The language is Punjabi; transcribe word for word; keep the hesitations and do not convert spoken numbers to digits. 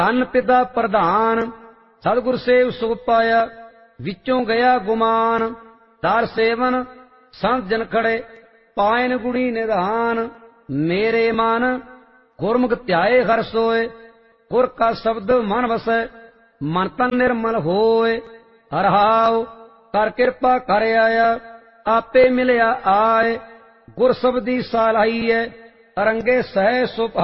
ਧੰਨ ਪਿਤਾ ਪ੍ਰਧਾਨ ਸਤਿਗੁਰ ਸੇਵ ਸੁਖ ਪਾਇਆ ਵਿੱਚੋਂ ਗਿਆ ਗੁਮਾਨ ਦਰ ਸੇਵਨ ਸੰਤ ਜਨ ਖੜੇ ਪਾਇਨ ਗੁਣੀ ਨਿਧਾਨ ਮੇਰੇ ਮਨ ਗੁਰਮੁਖ ਧਿਆਏ ਹਰਿ ਸੋਏ ਗੁਰ ਕਾ ਸ਼ਬਦ ਮਨ ਵਸੈ ਮਨ ਤਨ ਨਿਰਮਲ ਹੋਏ ਹਰਿ ਕਰ ਕਿਰਪਾ ਕਰ ਆਇਆ ਆਪੇ ਮਿਲਿਆ ਆਏ ਗੁਰ ਸਬਦੀ ਸਾਲਾਈਐ ਅਰੰਗੇ ਸਹਿ ਸੁਭ